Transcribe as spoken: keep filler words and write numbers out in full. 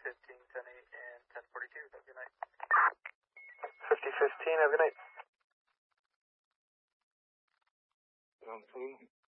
fifteen, ten eight, and ten forty-two. Have a good night. fifty fifteen, have a good night. seventeen.